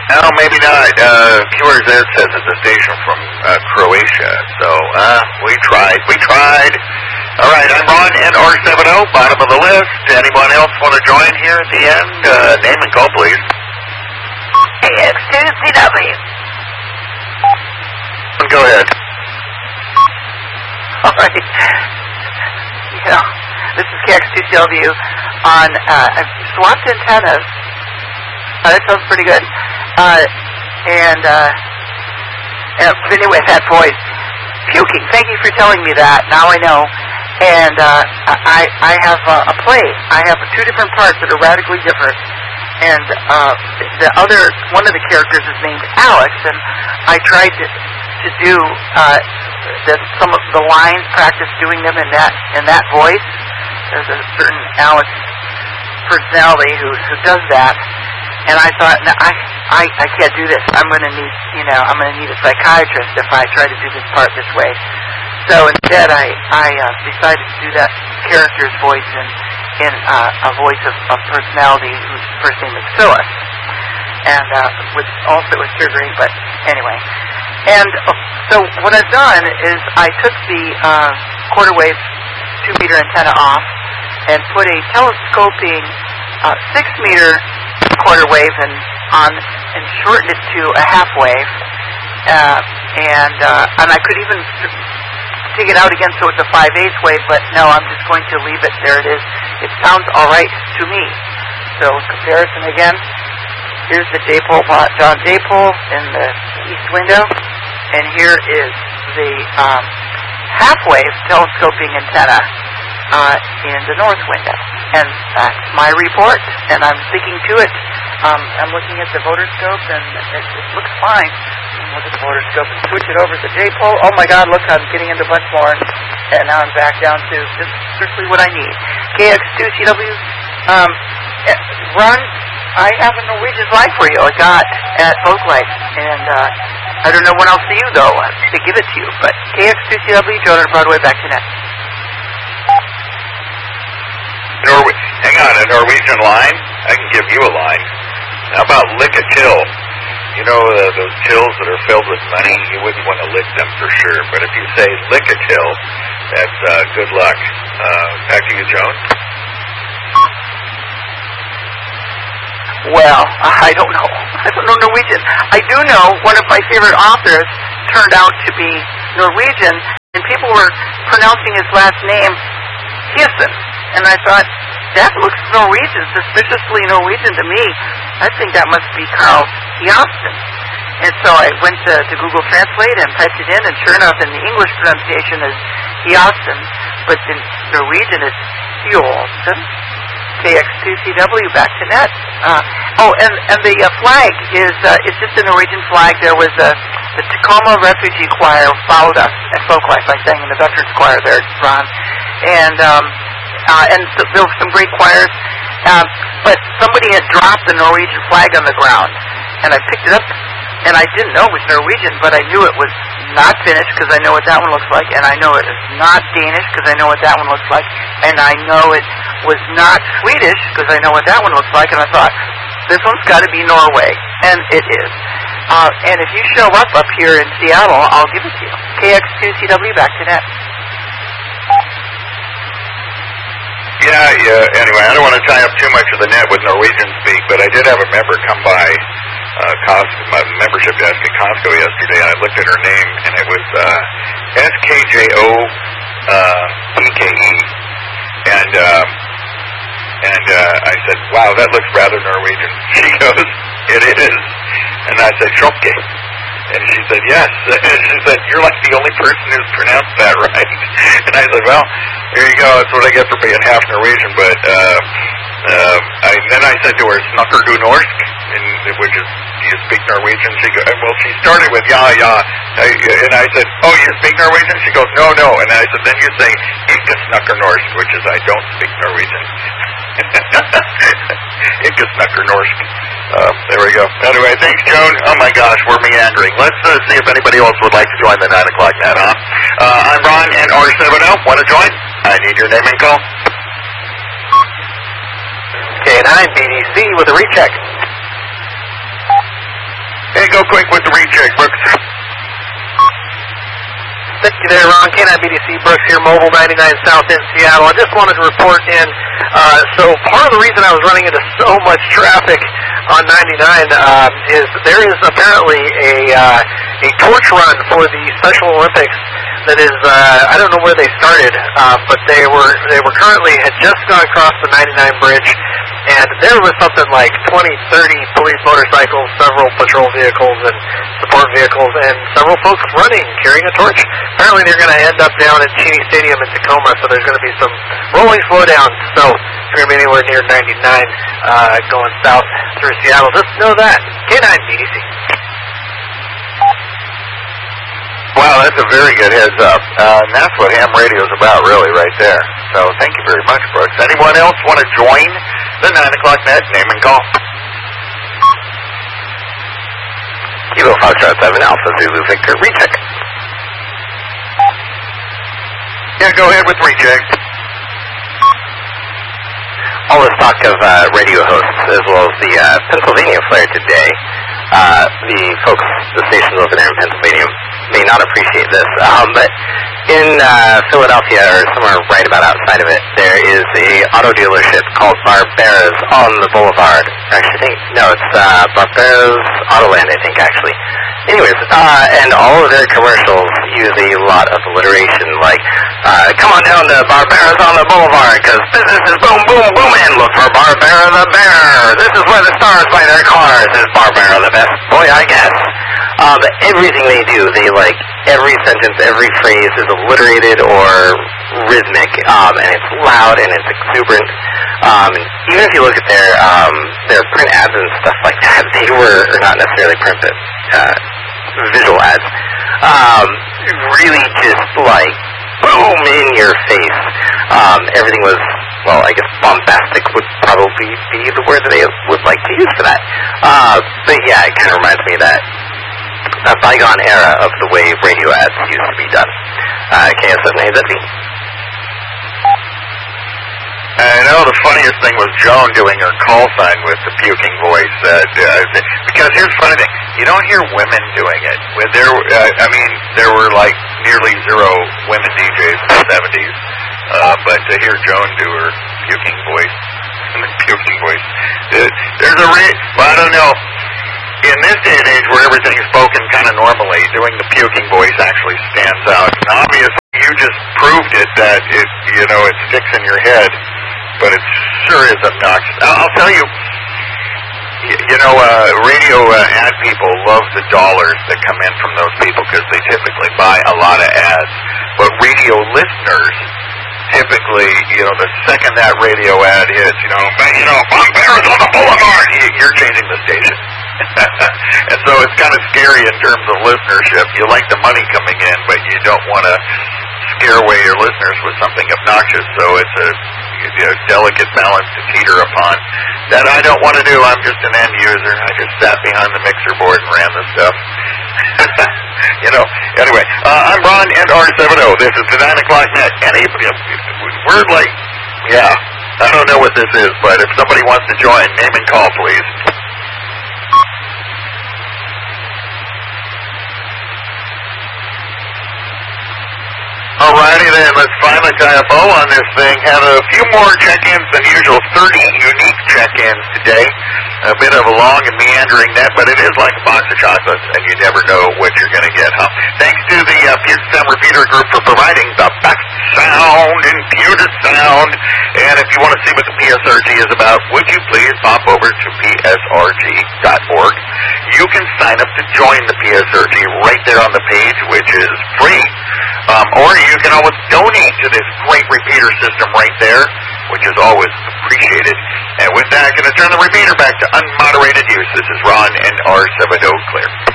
No, maybe not. QRZ says it's a station from Croatia. So, we tried. All right, I'm Ron, NR70, bottom of the list. Anyone else want to join here at the end? Name and call, please. KX2CW. Go ahead. All right. Yeah, this is KX2CW on swapped antennas. That sounds pretty good. Anyway, that voice. Puking. Thank you for telling me that. Now I know. And I have a play. I have two different parts that are radically different. And one of the characters is named Alex, and I tried to do some of the lines, practice doing them in that voice. There's a certain Alex personality who does that. And I thought, no, I can't do this. I'm going to need a psychiatrist if I try to do this part this way. So instead, I decided to do that character's voice in a voice of personality whose first name is Phyllis, and which also was triggering. But anyway, and so what I've done is I took the quarter wave 2-meter antenna off and put a telescoping 6-meter quarter wave and shortened it to a half wave, and I could even take it out again so it's a 5/8 wave, but no, I'm just going to leave it. There it is. It sounds all right to me. So comparison again. Here's the Daypole, John Daypole in the east window, and here is the half wave telescoping antenna in the north window. And that's my report, and I'm sticking to it. I'm looking at the Voterscope, and it looks fine. Look at the Voterscope and switch it over to the Daypole. Oh my God, look, I'm getting into much more, and now I'm back down to just strictly what I need. KX2CW, Ron, I have a Norwegian flag for you. I got at Folklight, and I don't know when I'll see you, though, to give it to you. But KX2CW, Jonah Broadway, back to net. Hang on, a Norwegian line? I can give you a line. How about lick a till? You know those tills that are filled with money? You wouldn't want to lick them for sure. But if you say lick a till, that's good luck. Back to you, Joan. Well, I don't know. I don't know Norwegian. I do know one of my favorite authors turned out to be Norwegian, and people were pronouncing his last name Hissen. And I thought, that looks Norwegian, suspiciously Norwegian to me. I think that must be Carl Hiasten. And so I went to Google Translate and typed it in, and sure enough, in the English pronunciation is Hiasten, but in Norwegian it's Hiasten. KX2CW, back to net. And the flag is, it's just a Norwegian flag. There was the Tacoma Refugee Choir followed us at Folklife. I sang in the Veterans Choir there, Ron. And there were some great choirs, but somebody had dropped the Norwegian flag on the ground, and I picked it up, and I didn't know it was Norwegian, but I knew it was not Finnish, because I know what that one looks like, and I know it is not Danish, because I know what that one looks like, and I know it was not Swedish, because I know what that one looks like, and I thought, this one's got to be Norway, and it is. And if you show up here in Seattle, I'll give it to you. KX2CW, back to net. Yeah, anyway, I don't want to tie up too much of the net with Norwegian speak, but I did have a member come by my membership desk at Costco yesterday, and I looked at her name, and it was SKJOPKE. And I said, wow, that looks rather Norwegian. She goes, it is. And I said, Shopke. And she said, yes. And she said, you're like the only person who's pronounced that right. And I said, well, here you go. That's what I get for being half Norwegian. But then I said to her, Snakker du norsk? Which is, do you speak Norwegian? She goes, well, she started with, yeah. And I said, oh, you speak Norwegian? She goes, no. And I said, then you say, ikke snakker norsk, which is, I don't speak Norwegian. Ikke snakker norsk. There we go. Anyway, thanks, Joan. Oh, my gosh, we're meandering. Let's see if anybody else would like to join the 9 o'clock net, huh? I'm Ron, NR70. Want to join? I need your name and call. K9 BDC with a recheck. quick with the recheck, Brooks. Thank you there, Ron. K9 BDC, Brooks here, Mobile 99 South in Seattle. I just wanted to report in, so part of the reason I was running into so much traffic on 99 is there is apparently a torch run for the Special Olympics that is, I don't know where they started, but they were currently, had just gone across the 99 bridge, and there was something like 20, 30 police motorcycles, several patrol vehicles and support vehicles, and several folks running, carrying a torch. Apparently they're going to end up down at Cheney Stadium in Tacoma, so there's going to be some rolling slowdowns. So if you're going to be anywhere near 99 going south through Seattle, just know that. K9 BDC. Wow, that's a very good heads up. And that's what ham radio is about, really, right there. So thank you very much, Brooks. Anyone else want to join the 9 o'clock net? Name and call. Kilo Foxtrot 7 Alpha Zulu Victor, recheck. Yeah, go ahead with recheck. All this talk of radio hosts, as well as the Pennsylvania flare today, the stations over there in Pennsylvania may not appreciate this, but in Philadelphia, or somewhere right about outside of it, there is a auto dealership called Barbera's on the Boulevard. Actually, it's Barbera's Autoland, I think, actually. Anyways, and all of their commercials use a lot of alliteration, like, come on down to Barbera's on the Boulevard, because business is boom, boom, booming. Look for Barbera the Bear. This is where the stars buy their cars. Is Barbera the best boy, I guess? Everything they do, every sentence, every phrase is alliterated or rhythmic, and it's loud and it's exuberant. Even if you look at their print ads and stuff like that, they were, or not necessarily print, but visual ads, really just boom in your face. Everything was, well, I guess bombastic would probably be the word that they would like to use for that. But yeah, it kind of reminds me of that a bygone era of the way radio ads used to be done. KS7AZV. I know the funniest thing was Joan doing her call sign with the puking voice. Because here's the funny thing. You don't hear women doing it. There were like nearly zero women DJs in the 70s. But to hear Joan do her puking voice, I don't know. In this day and age where everything's spoken kind of normally, doing the puking voice actually stands out. And obviously, you just proved it that it sticks in your head, but it sure is obnoxious. I'll tell you, radio ad people love the dollars that come in from those people because they typically buy a lot of ads. But radio listeners, typically, the second that radio ad hits, Barbera's on the Boulevard, you're changing the station. And so it's kind of scary in terms of listenership. You like the money coming in, but you don't want to scare away your listeners with something obnoxious. So it's a delicate balance to teeter upon. That I don't want to do. I'm just an end user. I just sat behind the mixer board and ran the stuff. Anyway, I'm Ron and R70. This is the 9 o'clock net. And we're I don't know what this is, but if somebody wants to join, name and call, please. Alrighty then, let's finally tie a bow on this thing. Have a few more check-ins than usual, 30 unique check-ins today. A bit of a long and meandering net, but it is like a box of chocolates, and you never know what you're going to get, huh? Thanks to the Puget Sound Repeater Group for providing the best sound in Puget Sound. And if you want to see what the PSRG is about, would you please pop over to psrg.org. You can sign up to join the PSRG right there on the page, which is free. Or you can always donate to this great repeater system right there, which is always appreciated. And with that, I'm going to turn the repeater back to unmoderated use. This is Ron and R70 Clear.